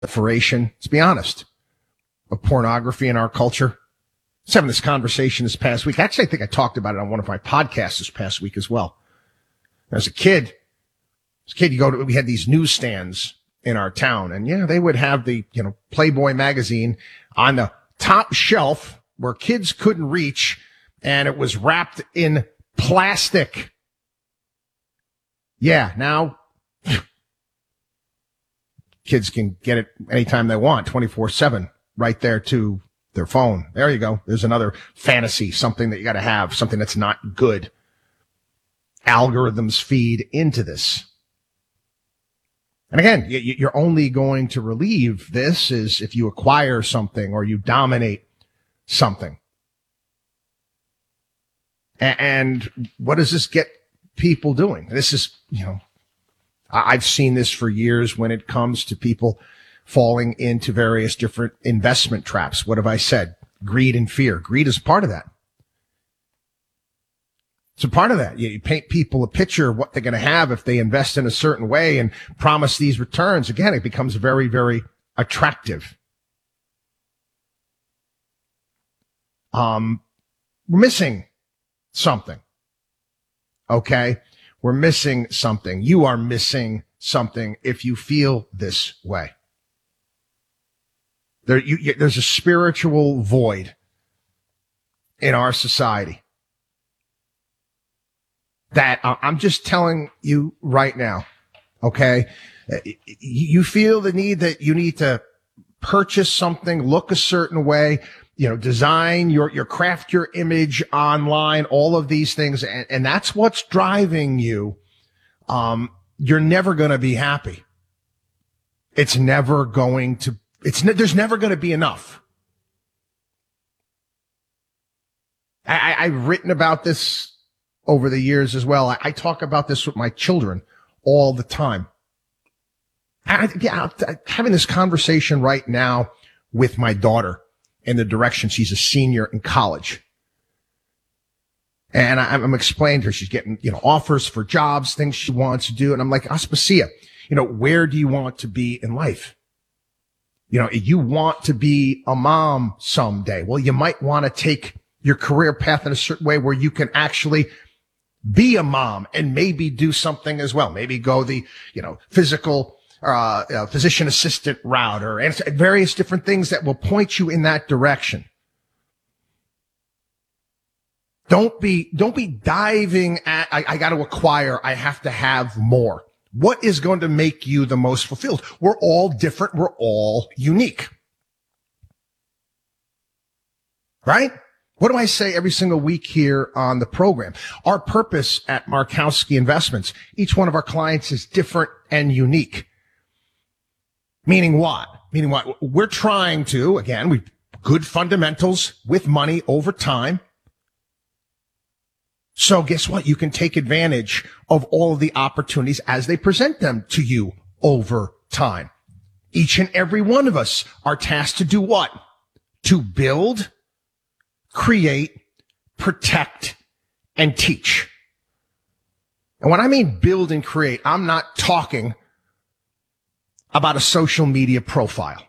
proliferation, let's be honest, of pornography in our culture. I was having this conversation this past week. Actually, I think I talked about it on one of my podcasts this past week as well. As a kid, we had these newsstands in our town, and yeah, they would have the, Playboy magazine on the top shelf where kids couldn't reach, and it was wrapped in plastic. Yeah, now kids can get it anytime they want, 24/7, right there to their phone. There you go. There's another fantasy, something that you got to have, something that's not good. Algorithms feed into this. And again, you're only going to relieve this is if you acquire something or you dominate something. And what does this get people doing? This is, I've seen this for years when it comes to people falling into various different investment traps. What have I said? Greed and fear. Greed is part of that. It's a part of that. You paint people a picture of what they're going to have if they invest in a certain way and promise these returns. Again, it becomes very, very attractive. We're missing something. Okay? We're missing something. You are missing something if you feel this way. There's a spiritual void in our society that I'm just telling you right now, okay? You feel the need that you need to purchase something, look a certain way, design your craft your image online, all of these things, and that's what's driving you. You're never going to be happy. There's never going to be enough. I've written about this over the years as well. I talk about this with my children all the time. I'm having this conversation right now with my daughter in the direction. She's a senior in college. And I'm explaining to her, she's getting, offers for jobs, things she wants to do. And I'm like, Aspasia, where do you want to be in life? You want to be a mom someday. Well, you might want to take your career path in a certain way where you can actually be a mom and maybe do something as well. Maybe go the, physical, physician assistant route or various different things that will point you in that direction. Don't be diving at, I got to acquire, I have to have more. What is going to make you the most fulfilled? We're all different. We're all unique. Right? What do I say every single week here on the program? Our purpose at Markowski Investments, each one of our clients is different and unique. Meaning what? We're trying to, again, good fundamentals with money over time. So guess what? You can take advantage of all of the opportunities as they present them to you over time. Each and every one of us are tasked to do what? To build, create, protect, and teach. And when I mean build and create, I'm not talking about a social media profile.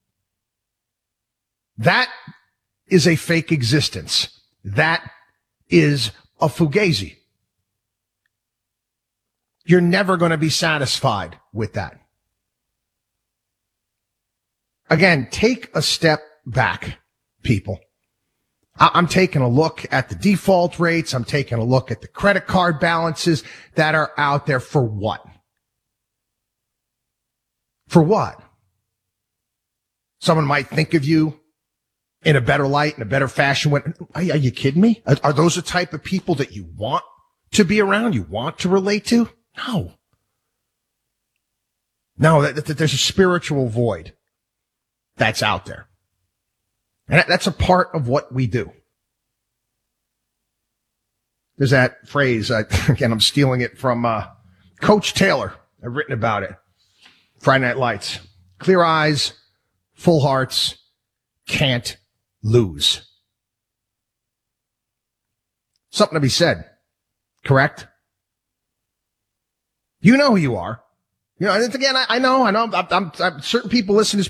That is a fake existence. That is a fugazi. You're never going to be satisfied with that. Again, take a step back, people. I'm taking a look at the default rates. I'm taking a look at the credit card balances that are out there. For what? For what? Someone might think of you in a better light, in a better fashion. Are you kidding me? Are those the type of people that you want to be around, you want to relate to? No, there's a spiritual void that's out there. And that's a part of what we do. There's that phrase, again, I'm stealing it from Coach Taylor. I've written about it. Friday Night Lights. Clear eyes, full hearts, can't lose. Something to be said, correct? You know who you are. You know, and again, I know, certain people listen to this